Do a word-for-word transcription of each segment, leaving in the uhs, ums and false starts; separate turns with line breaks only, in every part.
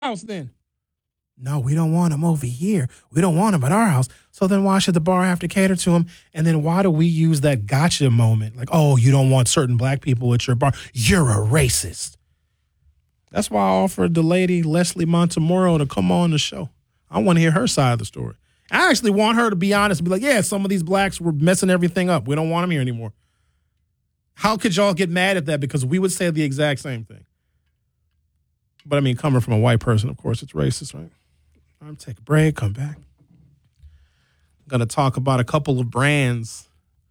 house then. No, we don't want him over here. We don't want him at our house. So then why should the bar have to cater to him? And then why do we use that gotcha moment? Like, oh, you don't want certain black people at your bar. You're a racist. That's why I offered the lady, Leslie Montemoro, to come on the show. I want to hear her side of the story. I actually want her to be honest and be like, yeah, some of these blacks were messing everything up. We don't want them here anymore. How could y'all get mad at that? Because we would say the exact same thing. But, I mean, coming from a white person, of course, it's racist, right? I'm going to take a break, come back. I'm going to talk about a couple of brands.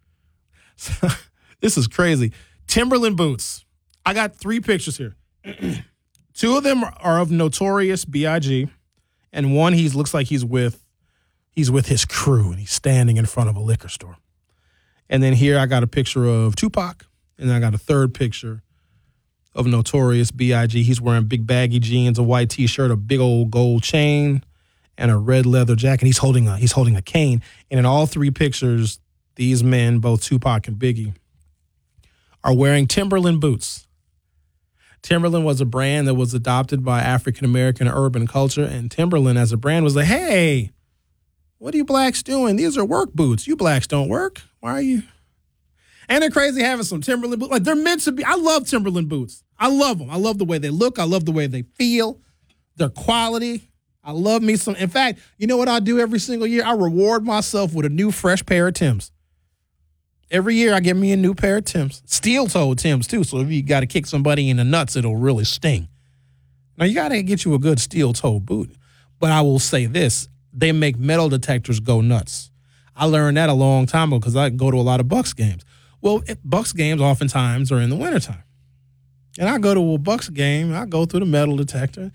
This is crazy. Timberland boots. I got three pictures here. Two of them are of Notorious B I G, and one he looks like he's with he's with his crew, and he's standing in front of a liquor store. And then here I got a picture of Tupac, and I got a third picture of Notorious B I G He's wearing big baggy jeans, a white T-shirt, a big old gold chain, and a red leather jacket. He's holding a he's holding a cane. And in all three pictures, these men, both Tupac and Biggie, are wearing Timberland boots. Timberland was a brand that was adopted by African-American urban culture, and Timberland as a brand was like, hey, what are you blacks doing? These are work boots. You blacks don't work. Why are you? And they're crazy having some Timberland boots. Like, they're meant to be. I love Timberland boots. I love them. I love the way they look. I love the way they feel. Their quality. I love me some. In fact, you know what I do every single year? I reward myself with a new fresh pair of Timbs. Every year I get me a new pair of Timbs. Steel-toed Timbs, too, so if you got to kick somebody in the nuts, it'll really sting. Now, you got to get you a good steel-toed boot. But I will say this. They make metal detectors go nuts. I learned that a long time ago because I go to a lot of Bucks games. Well, Bucks games oftentimes are in the wintertime. And I go to a Bucks game, I go through the metal detector.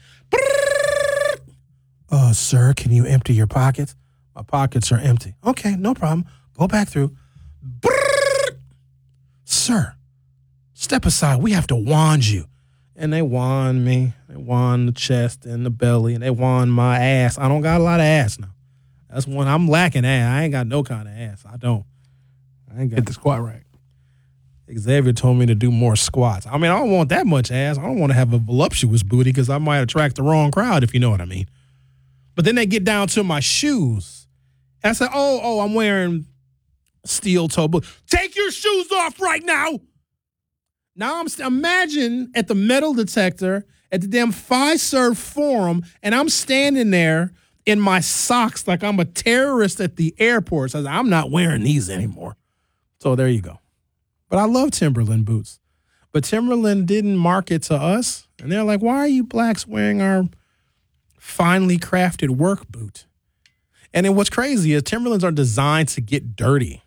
Uh, sir, can you empty your pockets? My pockets are empty. Okay, no problem. Go back through. Sir, step aside. We have to wand you. And they wand me. They wand the chest and the belly, and they wand my ass. I don't got a lot of ass now. That's one. I'm lacking ass. I ain't got no kind of ass. I don't. I ain't got
Hit the squat rack.
Xavier told me to do more squats. I mean, I don't want that much ass. I don't want to have a voluptuous booty because I might attract the wrong crowd, if you know what I mean. But then they get down to my shoes. And I said, oh, oh, I'm wearing steel-toe boots. Take your shoes off right now. Now I'm st- imagine at the metal detector at the damn Fiserv Forum, and I'm standing there in my socks like I'm a terrorist at the airport. So I said, I'm not wearing these anymore. So there you go. But I love Timberland boots. But Timberland didn't market to us. And they're like, why are you blacks wearing our finely crafted work boot? And then what's crazy is Timberlands are designed to get dirty.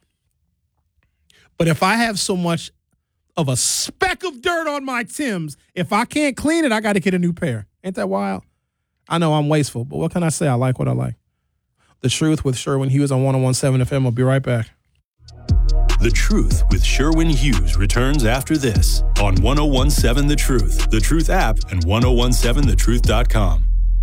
But if I have so much of a speck of dirt on my Timbs, if I can't clean it, I got to get a new pair. Ain't that wild? I know I'm wasteful, but what can I say? I like what I like. The Truth with Sherwin Hughes on one oh one point seven F M. I'll be right back.
The Truth with Sherwin Hughes returns after this on one oh one point seven The Truth, The Truth app, and ten seventeen the truth dot com.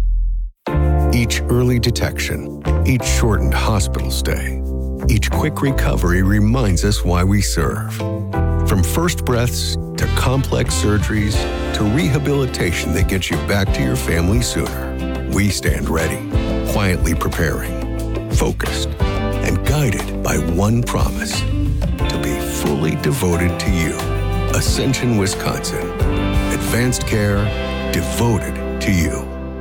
Each early detection, each shortened hospital stay, each quick recovery reminds us why we serve. From first breaths to complex surgeries to rehabilitation that gets you back to your family sooner, we stand ready, quietly preparing, focused, and guided by one promise: to be fully devoted to you. Ascension, Wisconsin. Advanced care devoted to you.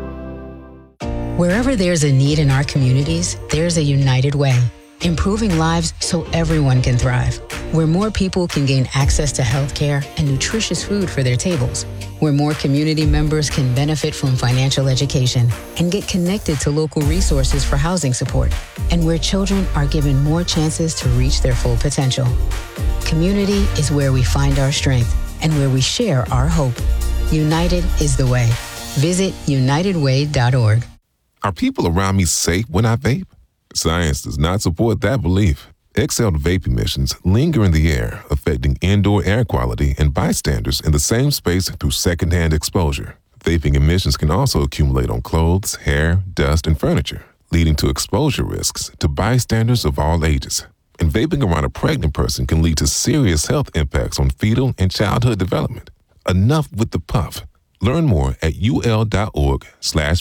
Wherever there's a need in our communities, there's a United Way, improving lives so everyone can thrive. Where more people can gain access to health care and nutritious food for their tables. Where more community members can benefit from financial education and get connected to local resources for housing support. And where children are given more chances to reach their full potential. Community is where we find our strength and where we share our hope. United is the way. Visit united way dot org.
Are people around me safe when I vape? Science does not support that belief. Exhaled vape emissions linger in the air, affecting indoor air quality and bystanders in the same space through secondhand exposure. Vaping emissions can also accumulate on clothes, hair, dust, and furniture, leading to exposure risks to bystanders of all ages. And vaping around a pregnant person can lead to serious health impacts on fetal and childhood development. Enough with the puff. Learn more at ul.org slash